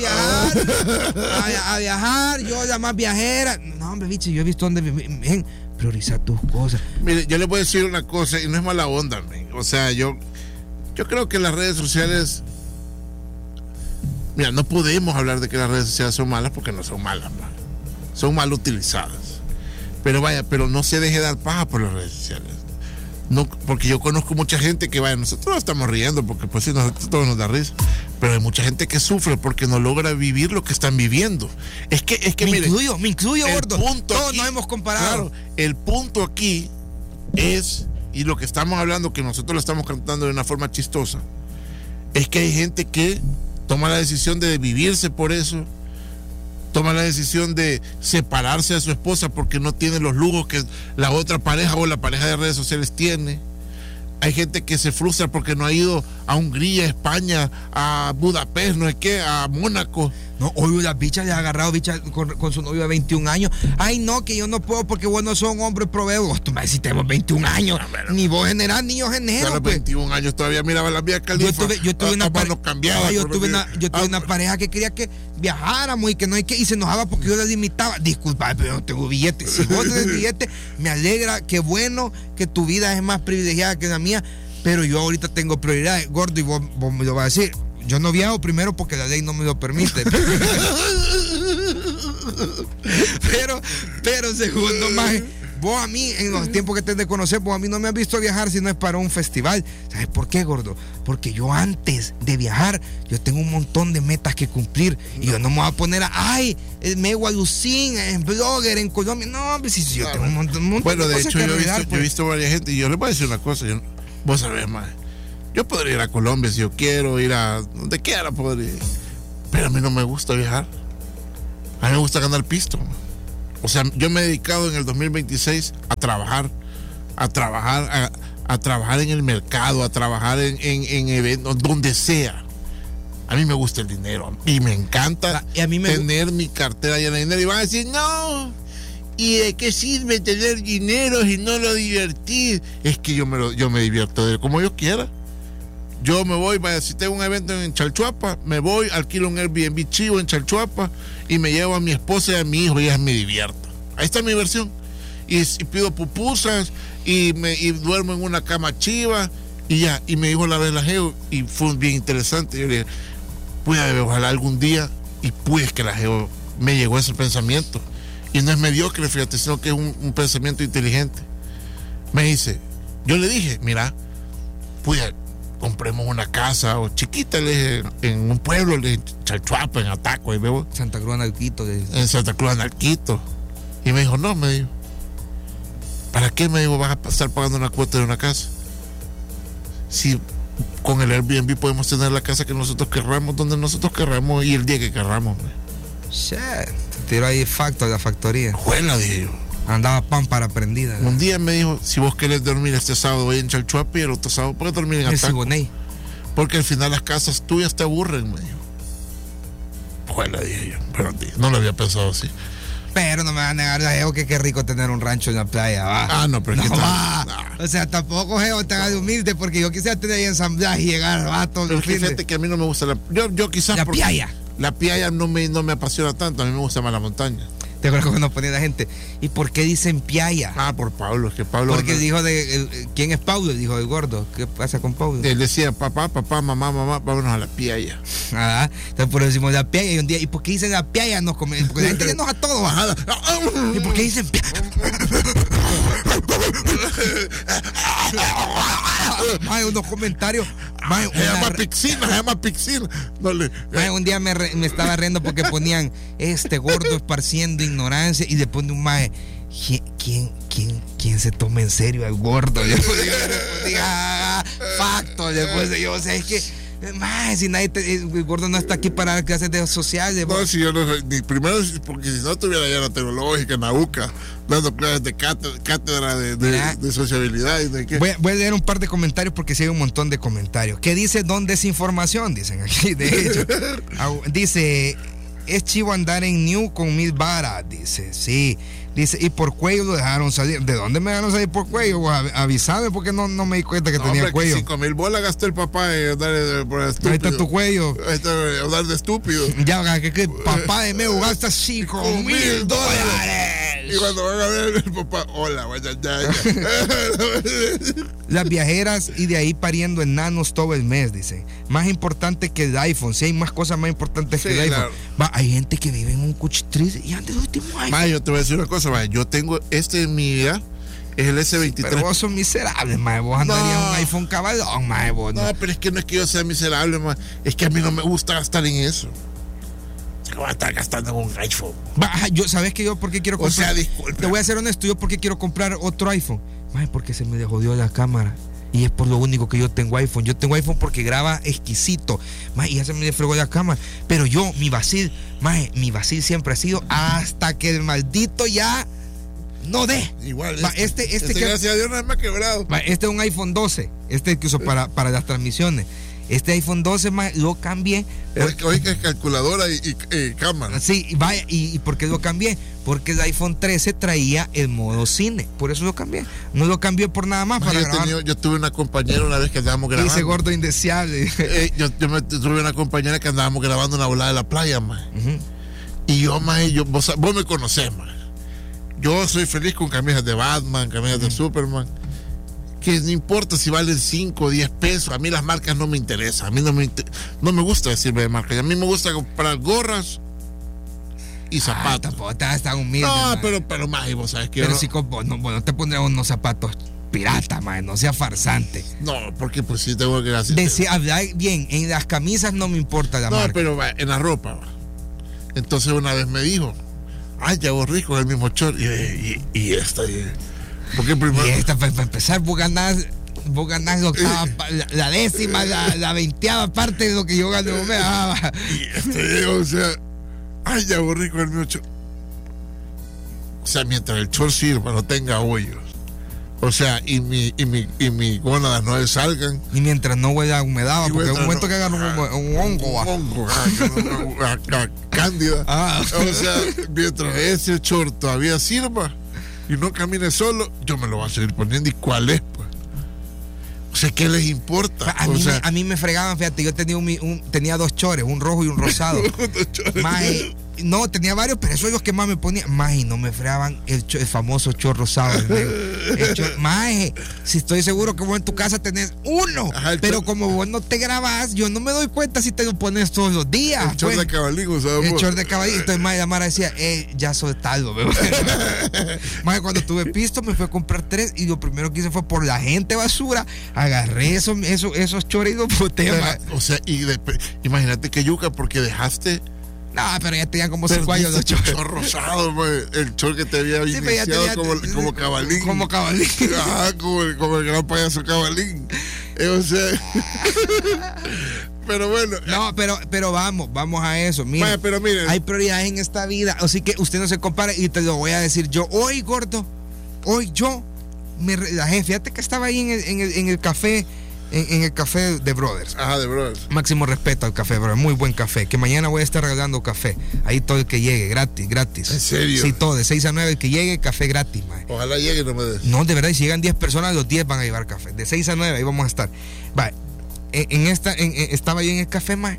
viajar, yo la más viajera. No, hombre, bicho, yo he visto donde priorizar tus cosas. Mire, yo le voy a decir una cosa y no es mala onda, man. O sea, yo creo que las redes sociales, mira, no podemos hablar de que las redes sociales son malas porque no son malas, man. Son mal utilizadas. Pero vaya, pero no se deje dar paja por las redes sociales. No, porque yo conozco mucha gente que, vaya, nosotros estamos riendo porque pues sí, nosotros todos nos da risa, pero hay mucha gente que sufre porque no logra vivir lo que están viviendo. Es que me mire, incluyo, gordo. Todos aquí, nos hemos comparado. Claro, el punto aquí es, y lo que estamos hablando, que nosotros lo estamos cantando de una forma chistosa, es que hay gente que toma la decisión de vivirse por eso, toma la decisión de separarse de su esposa porque no tiene los lujos que la otra pareja o la pareja de redes sociales tiene. Hay gente que se frustra porque no ha ido a Hungría, España, a Budapest, no es que, a Mónaco. No, hoy la bicha le ha agarrado con su novio de 21 años. Ay, no, que yo no puedo porque vos no sos un hombre proveedor. Tú me decís, tenemos 21 años. Ni vos generás, ni yo genero. A los 21 años todavía miraba las vías Califa. Yo tuve una pareja. Yo tuve una pareja que quería que viajáramos y que no hay que, y se enojaba porque yo la limitaba. Disculpa, pero yo no tengo billete. Si vos tenés billete, me alegra, qué bueno que tu vida es más privilegiada que la mía, pero yo ahorita tengo prioridades, gordo, y vos me lo vas a decir. Yo no viajo primero porque la ley no me lo permite. pero segundo, más, vos a mí, en los tiempos que te de conocer, vos a mí no me has visto viajar si no es para un festival. ¿Sabes por qué, gordo? Porque yo antes de viajar, yo tengo un montón de metas que cumplir. Y yo no me voy a poner el Mego Alucín, en blogger, en Colombia. No, hombre, si yo tengo un montón bueno, de hecho, yo he pues. visto varias gente, y yo les voy a decir una cosa. Vos sabés, más. Yo podría ir a Colombia si yo quiero, ir a donde quiera podría ir. Pero a mí no me gusta viajar. A mí me gusta ganar pisto. O sea, yo me he dedicado en el 2026 a trabajar en el mercado, a trabajar en eventos, donde sea. A mí me gusta el dinero y me encanta tener mi cartera llena de dinero. Y van a decir, no, ¿y de qué sirve tener dinero si no lo divertís? Es que yo me divierto de como yo quiera. Yo me voy, vaya, si tengo un evento en Chalchuapa, me voy, alquilo un Airbnb chivo en Chalchuapa y me llevo a mi esposa y a mi hijo y ya me divierto. Ahí está mi versión. Y pido pupusas y duermo en una cama chiva y ya. Y me dijo la vez la Geo y fue bien interesante. Yo le dije, ojalá algún día, y pues que la Geo me llegó ese pensamiento. Y no es mediocre, fíjate, sino que es un pensamiento inteligente. Me dice, yo le dije, mira, compremos una casa o chiquita, le dije, en un pueblo, le dije, Chalchuapa, en Ataco, Santa Cruz Analquito. En Santa Cruz Analquito. Y me dijo, no, me dijo, ¿para qué? Me dijo, vas a estar pagando una cuota de una casa. Si con el Airbnb podemos tener la casa que nosotros querramos, donde nosotros querramos y el día que querramos. Shit, te tiró ahí la factoría. Juela, dije yo. Andaba pan para prendida. Un día me dijo, si vos querés dormir este sábado voy en Chalchuapa y el otro sábado puedes dormir en Ataco. Porque al final las casas tuyas te aburren, me dijo. Juela, dije yo. Pero no lo había pensado así. Pero no me va a negar, Geo, que qué rico tener un rancho en la playa, va. No, pero no va. No. O sea, tampoco, Geo, te hagas de humilde, porque yo quisiera tener ahí ensamblaje y llegar a todos los fines. Fíjate que a mí no me gusta yo quizás la playa. La playa no me apasiona tanto, a mí me gusta más la montaña. ¿Te acuerdas cuando ponía la gente? ¿Y por qué dicen playa? Por Pablo, es que Pablo... Porque dijo ¿quién es Pablo? Dijo el gordo. ¿Qué pasa con Pablo? Él decía, papá, mamá, vámonos a la playa. Entonces por eso decimos la playa y un día, ¿y por qué dicen la playa? Porque la gente le enoja a todos. ¿Y por qué dicen playa? Unos comentarios. Se llama Pixina. Un día me estaba riendo porque ponían gordo esparciendo ignorancia y después de un mae, ¿quién se toma en serio al gordo? Yo decía, facto, después yo, o sea, es que si nadie el gordo no está aquí para dar clases de sociales. No, si yo no soy, ni primero, porque si no estuviera allá en la tecnológica, en la UCA, dando clases de cátedra de sociabilidad y de qué. Voy a leer un par de comentarios porque sí hay un montón de comentarios. ¿Qué dice dónde es información? Dicen aquí, de hecho. Dice, es chivo andar en New con 1000 varas, dice, sí. Dice, y por cuello lo dejaron salir. ¿De dónde me dejaron salir por cuello? Avísame porque no me di cuenta que tenía cuello. 5,000 bolas gastó el papá en andar por estúpido. Ahí está tu cuello. Ahí está, hablar de estúpido. Ya, que papá de Meo gasta $5,000. Y cuando van a ver el papá, hola, vaya. Las viajeras y de ahí pariendo enanos todo el mes, dicen. Más importante que el iPhone. Si hay más cosas más importantes que el iPhone. Claro. Hay gente que vive en un cuchitriz y antes de los últimos años. Yo te voy a decir una cosa, yo tengo en mi vida Es el S23. Pero vos sos miserable, mae. Vos andarías un iPhone cabalón, mae. Vos no, pero es que no es que yo sea miserable, mae. Es que a mí no me gusta gastar en eso. ¿Qué voy a estar gastando en un iPhone? ¿Sabes que yo por qué quiero comprar? O sea, disculpe. Te voy a ser honesto, yo por qué quiero comprar otro iPhone. Mae, porque se me jodió la cámara. Y es por lo único que yo tengo iPhone. Yo tengo iPhone porque graba exquisito. Mae, y ya se me fregó la cámara. Pero yo, mi vacil siempre ha sido hasta que el maldito ya no dé. Igual. Este que, gracias a Dios no me ha quebrado. Este es un iPhone 12. Este que uso para las transmisiones. Este iPhone 12, lo cambié. Oiga, es calculadora y cámara. Sí, vaya, ¿y por qué lo cambié? Porque el iPhone 13 traía el modo cine. Por eso lo cambié. No lo cambié por nada más para grabar. Yo tuve una compañera una vez que andábamos grabando. Dice gordo indeseable. Yo tuve una compañera que andábamos grabando una volada de la playa, mae. Y yo, mae, vos me conocés, mae. Yo soy feliz con camisas de Batman, camisas de Superman. Que no importa si valen 5 o 10 pesos, a mí las marcas no me interesan, a mí no me gusta decirme de marcas, a mí me gusta comprar gorras y zapatos. Tampoco estás tan humilde. No, pero más, vos sabes que pero si no te pondrás unos zapatos pirata, man, no sea farsante. No, porque pues sí tengo que hacer. Hablar bien, en las camisas no me importa la marca. No, pero en la ropa. Entonces una vez me dijo, ay, ya vos rico, el mismo short, y esta... Porque primero... Y esta, para empezar, vos ganás la décima, la 20ª parte de lo que yo gano. Y o sea, ay, ya borré con el mío short. O sea, mientras el short sirva, no tenga hoyos. O sea, y mi gónadas no salgan. Y mientras no huela a humedad, porque en un momento que hagan un hongo. Cándida. O sea, mientras ese short todavía sirva y no camine solo, yo me lo voy a seguir poniendo. ¿Y cuál es, pues? O sea, ¿qué les importa? A mí me fregaban, fíjate, yo tenía 2 chores, un rojo y un rosado. No, tenía varios, pero esos son los que más me ponían. Maje, no me fregaban el famoso chor rosado. Maje, si estoy seguro que vos en tu casa tenés uno, pero como vos no te grabás, yo no me doy cuenta si te lo pones todos los días. El chor de cabalín, ¿sabes? El chor de cabalín. Entonces, maje, la Mara decía, ya soltalo. Maje, cuando tuve pisto, me fui a comprar 3 y lo primero que hice fue por la gente basura, agarré esos chores y los boté. O sea, imagínate que yuca, porque dejaste. No, pero ya tenían como 5 años los chores. El chor rosado, el chor que te había iniciado como cabalín. Como cabalín. Ajá, como el gran payaso cabalín. O sea. Pero bueno. No, pero vamos a eso. Mira, pero miren, hay prioridades en esta vida. Así que usted no se compare y te lo voy a decir yo. Hoy, gordo, yo me relajé. Fíjate que estaba ahí en el café. En el café de Brothers. Ajá, de Brothers. Máximo respeto al café, Brothers. Muy buen café. Que mañana voy a estar regalando café. Ahí todo el que llegue, gratis. ¿En serio? Sí, todo. De 6 a 9, el que llegue, café gratis, mae. Ojalá llegue y no me des. No, de verdad, si llegan 10 personas, los 10 van a llevar café. De 6 a 9, ahí vamos a estar. Va, estaba yo en el café, mae.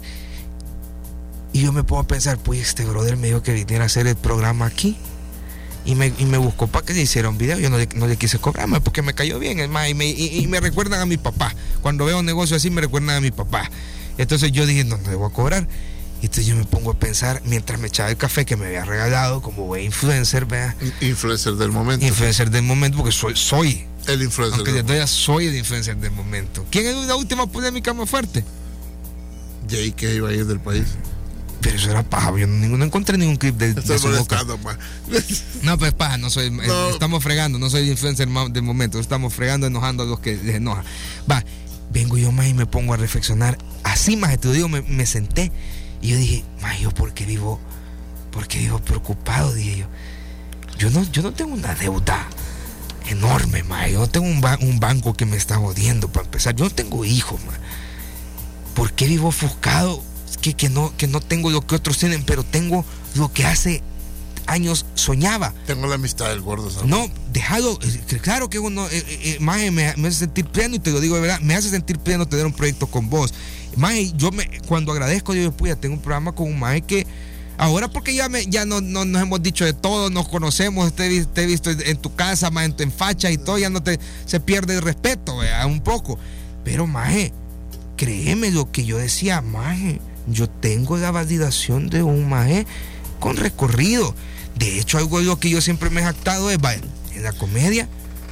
Y yo me puedo pensar, pues este brother me dijo que viniera a hacer el programa aquí. Y me buscó para que le hiciera un video. Yo no le quise cobrar, porque me cayó bien, y me recuerdan a mi papá. Cuando veo un negocio así, me recuerdan a mi papá. Entonces yo dije, no le voy a cobrar. Y entonces yo me pongo a pensar, mientras me echaba el café que me había regalado, como buen influencer, vea. Influencer del momento. Influencer del momento, porque soy el influencer. Aunque yo todavía soy el influencer del momento. ¿Quién es la última polémica más fuerte? Jay, que iba a ir del país. Pero eso era paja, yo no encontré ningún clip de su boca. No, pues paja, no soy, no. Estamos fregando, no soy influencer del momento, estamos fregando, enojando a los que les enoja. Va, vengo yo más y me pongo a reflexionar, así más te lo digo, me senté y yo dije, más yo ¿por qué vivo preocupado? Dije yo no tengo una deuda enorme, más yo no tengo un banco que me está jodiendo para empezar, yo no tengo hijos, más. ¿Por qué vivo ofuscado? Que no tengo lo que otros tienen, pero tengo lo que hace años soñaba. Tengo la amistad del gordo, ¿sabes? No, déjalo, claro que uno me hace sentir pleno, y te lo digo de verdad, me hace sentir pleno tener un proyecto con vos. Maje, cuando agradezco, yo pues, ya tengo un programa con un maje que ahora, porque ya no nos hemos dicho de todo, nos conocemos, te he visto en tu casa, maje, en facha y todo, ya no se pierde el respeto, un poco. Pero maje, créeme lo que yo decía, maje, yo tengo la validación de un maje con recorrido. De hecho, algo de lo que yo siempre me he jactado es, en la comedia,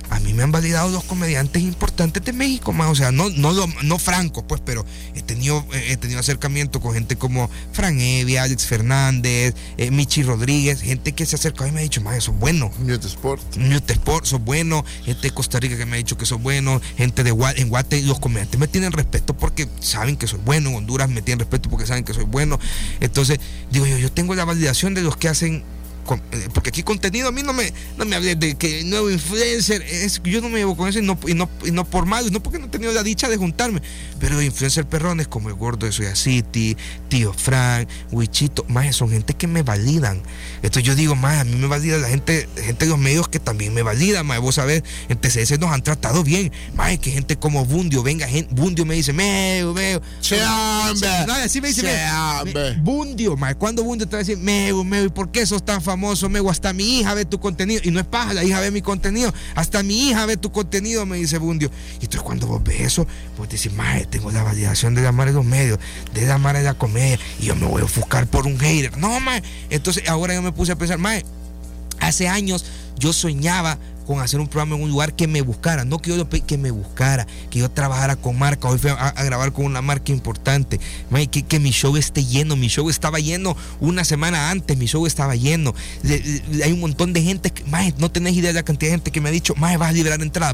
a mí me han validado 2 comediantes importantes de México, más, o sea, no francos, pues, pero he tenido acercamiento con gente como Fran Evia, Alex Fernández, Michi Rodríguez, gente que se ha acercado y me ha dicho, más, eso es bueno. Mute Sport, sos bueno. Gente de Costa Rica que me ha dicho que sos bueno. Gente en Guate, los comediantes me tienen respeto porque saben que soy bueno. En Honduras me tienen respeto porque saben que soy bueno. Entonces, digo yo tengo la validación de los que hacen. Porque aquí contenido, a mí no me hables de que nuevo influencer, yo no me llevo con eso y no por mal, no porque no he tenido la dicha de juntarme, pero influencer perrones como el gordo de Soya City, Tío Frank, Wichito, más son gente que me validan. Entonces yo digo, más a mí me valida la gente de los medios que también me valida, más vos sabés, en TCS nos han tratado bien, más que gente como Bundio, Bundio me dice, Meo, así me dice, Bundio, más cuando Bundio te va a decir, Meo, ¿y por qué sos tan famoso? Mego, hasta mi hija ve tu contenido, y no es paja, la hija ve mi contenido, hasta mi hija ve tu contenido, me dice Bundio. Y entonces cuando vos ves eso, vos decís, mae, tengo la validación de la madre de los medios, de la madre de la comedia, y yo me voy a ofuscar por un hater, no, mae. Entonces ahora yo me puse a pensar, mae, hace años yo soñaba con hacer un programa en un lugar que me buscara, no que yo que me buscara, que yo trabajara con marca. Hoy fui a grabar con una marca importante, que mi show esté lleno. Mi show estaba lleno una semana antes, mi show estaba lleno. Hay un montón de gente que, no tenés idea de la cantidad de gente que me ha dicho, vas a liberar entradas.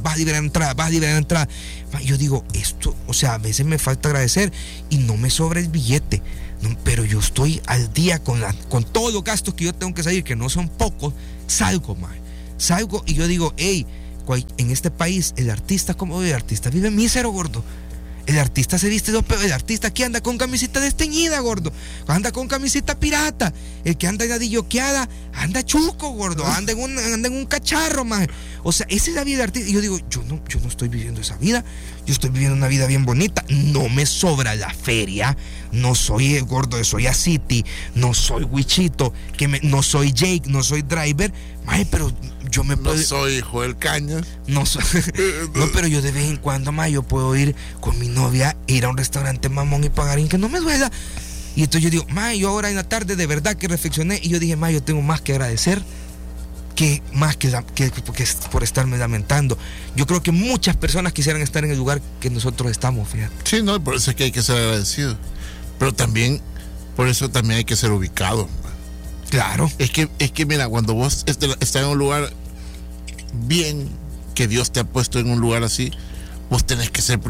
Yo digo, esto, o sea, a veces me falta agradecer y no me sobra el billete, pero yo estoy al día con todos los gastos que yo tengo que salir, que no son pocos. Salgo y yo digo, hey, en este país el artista, como el artista vive mísero, gordo. El artista se viste el artista aquí anda con camiseta desteñida, gordo. Anda con camiseta pirata. El que anda gadilloqueada, anda chuco, gordo. Anda en un cacharro, man. O sea, esa es la vida del artista. Y yo digo, yo no estoy viviendo esa vida. Yo estoy viviendo una vida bien bonita. No me sobra la feria. No soy el gordo de Soya City. No soy Wichito. No soy Jake. No soy Driver. Pero yo me puedo... No soy Joel Cañas. No, pero yo de vez en cuando, yo puedo ir con mi novia, ir a un restaurante mamón y pagar en que no me duela. Y entonces yo digo, yo ahora en la tarde de verdad que reflexioné y yo dije, yo tengo más que agradecer que por estarme lamentando. Yo creo que muchas personas quisieran estar en el lugar que nosotros estamos, fíjate. Sí, no, por eso es que hay que ser agradecido. Pero también, por eso también hay que ser ubicado. Claro. Es que mira, cuando vos estás en un lugar bien, que Dios te ha puesto en un lugar así, vos tenés que ser,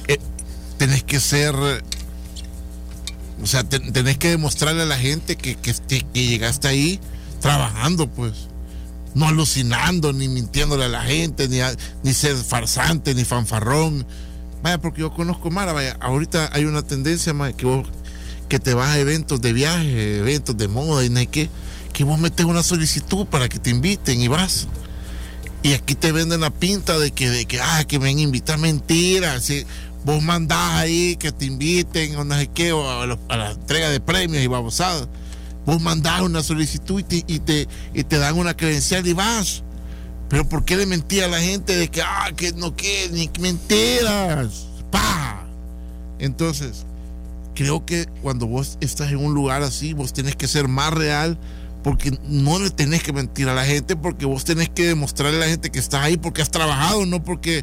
o sea, tenés que demostrarle a la gente que llegaste ahí trabajando, pues, no alucinando, ni mintiéndole a la gente, ni ser farsante, ni fanfarrón. Porque yo conozco Mara, ahorita hay una tendencia, que te vas a eventos de viaje, eventos de moda y no hay que vos metes una solicitud para que te inviten y vas. Y aquí te venden la pinta de que me van a invitar, mentira. Si vos mandás ahí que te inviten o no sé qué, o a la entrega de premios y babosadas, vos mandás una solicitud y te dan una credencial y vas. Pero ¿por qué le mentía a la gente de que no quiere, ni mentiras? ¡Pah! Entonces, creo que cuando vos estás en un lugar así, vos tenés que ser más real, porque no le tenés que mentir a la gente, porque vos tenés que demostrarle a la gente que estás ahí porque has trabajado, no porque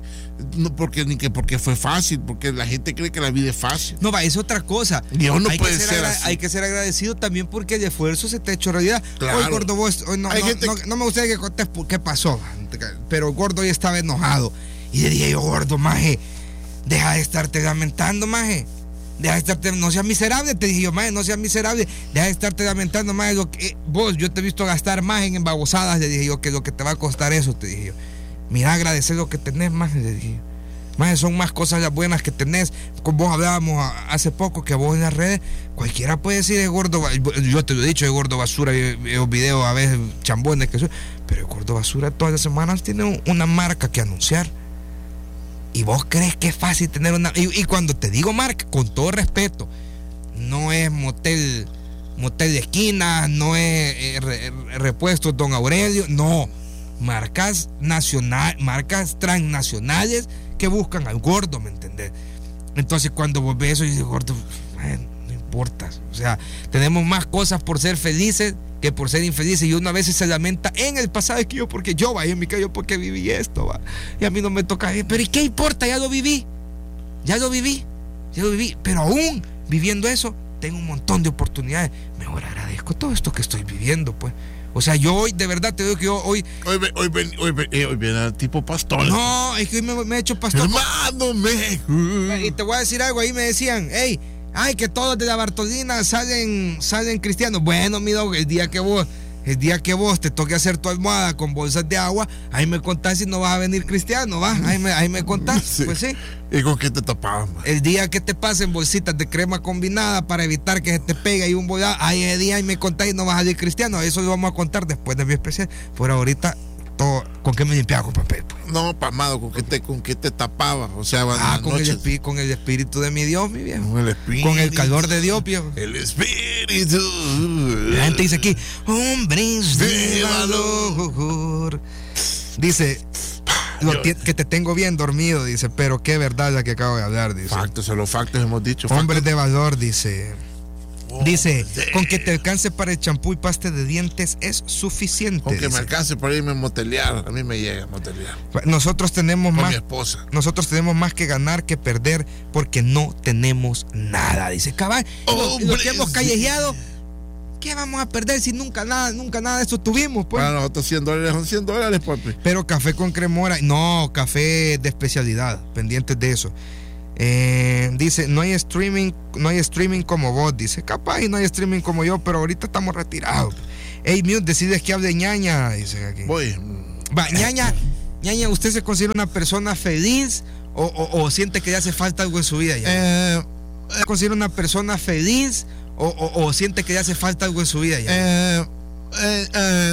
fue fácil, porque la gente cree que la vida es fácil. No, es otra cosa. Y no puede ser así. Hay que ser agradecido también porque el esfuerzo se te ha hecho realidad. Claro. Hoy, gordo, vos, no me gustaría que contés qué pasó, pero gordo hoy estaba enojado. Y le dije yo, gordo, maje, deja de estarte lamentando, maje. Deja de estarte, no seas miserable, te dije yo, no seas miserable, deja de estarte lamentando, más lo que vos, yo te he visto gastar más en babosadas, le dije yo, que lo que te va a costar eso, te dije yo. Mira, agradecer lo que tenés, más, le dije yo. Más son más cosas las buenas que tenés. Con vos hablábamos hace poco que vos en las redes, cualquiera puede decir el gordo, yo te lo he dicho, el gordo basura, veo videos a veces chambones que son, pero el gordo basura todas las semanas tiene una marca que anunciar. Y vos crees que es fácil tener una... Y cuando te digo marca, con todo respeto, no es motel de esquina, no es repuestos Don Aurelio, no. Marcas transnacionales que buscan al gordo, ¿me entendés? Entonces cuando vos ves eso, yo digo, gordo, no importa. O sea, tenemos más cosas por ser felices que por ser infelices, y uno a veces se lamenta en el pasado, es que yo porque yo, va, en mi caso, yo porque viví esto, va, y a mí no me toca, pero ¿y qué importa? Ya lo viví, pero aún viviendo eso, tengo un montón de oportunidades. Mejor agradezco todo esto que estoy viviendo, pues. O sea, yo hoy, de verdad te digo que yo hoy viene el tipo pastor. No, es que hoy me he hecho pastor. Hermano, y te voy a decir algo, ahí me decían, hey, ay, que todos de la Bartolina salen cristianos. Bueno, mi dog, el día que vos te toque hacer tu almohada con bolsas de agua, ahí me contás si no vas a venir cristiano, ¿va? Ahí me contás, sí. Pues sí. ¿Y con qué te tapaban? El día que te pasen bolsitas de crema combinada para evitar que se te pegue ahí un bolado, ahí ese día ahí me contás y no vas a salir cristiano. Eso lo vamos a contar después de mi especial. Por ahorita, todo, ¿con qué me limpiaba con papel? Pues? No, pamado, ¿con qué te tapaba? O sea, con el espíritu de mi Dios, mi viejo. Con el calor de Dios, viejo. El espíritu. La gente dice aquí, hombres de valor. Dice, que te tengo bien dormido, dice, pero qué verdad la que acabo de hablar, dice. Los factos hemos dicho. Hombres de valor, dice. Dice, con que te alcance para el champú y pasta de dientes es suficiente. Con que me alcance para irme a motelear, a mí me llega a motelear. Nosotros tenemos con más. Mi esposa. Nosotros tenemos más que ganar que perder porque no tenemos nada, dice. Cabal, lo que hemos callejeado, ¿qué vamos a perder si nunca nada de eso tuvimos? Pues? Para nosotros $100 son $100, papi. Pero café con cremora, no, café de especialidad, pendientes de eso. Dice, no hay streaming como vos, dice, capaz y no hay streaming como yo, pero ahorita estamos retirados. Hey, Mute, decides que hable ñaña, dice aquí. Voy. Va, ñaña, ¿usted se considera una persona feliz o siente que le hace falta algo en su vida? ¿Se considera una persona feliz o siente que le hace falta algo en su vida?